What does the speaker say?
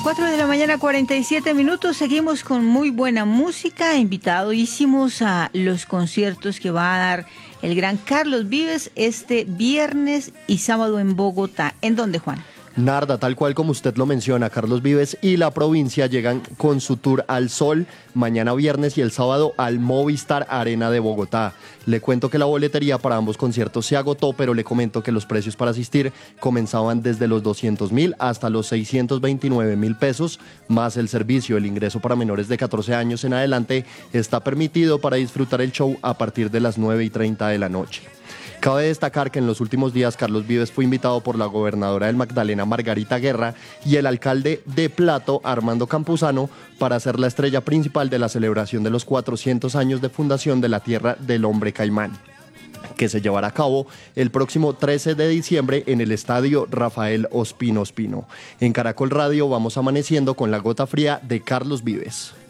4 de la mañana, 47 minutos. Seguimos con muy buena música. Invitadísimos a los conciertos que va a dar el gran Carlos Vives este viernes y sábado en Bogotá. ¿En dónde, Juan? Narda, tal cual como usted lo menciona, Carlos Vives y la provincia llegan con su tour al Sol mañana viernes y el sábado al Movistar Arena de Bogotá. Le cuento que la boletería para ambos conciertos se agotó, pero le comento que los precios para asistir comenzaban desde los 200.000 hasta los 629.000 pesos, más el servicio. El ingreso para menores de 14 años en adelante está permitido para disfrutar el show a partir de las 9:30 de la noche. Cabe destacar que en los últimos días Carlos Vives fue invitado por la gobernadora del Magdalena, Margarita Guerra, y el alcalde de Plato, Armando Campuzano, para ser la estrella principal de la celebración de los 400 años de fundación de la Tierra del Hombre Caimán, que se llevará a cabo el próximo 13 de diciembre en el estadio Rafael Ospino Ospino. En Caracol Radio vamos amaneciendo con la gota fría de Carlos Vives.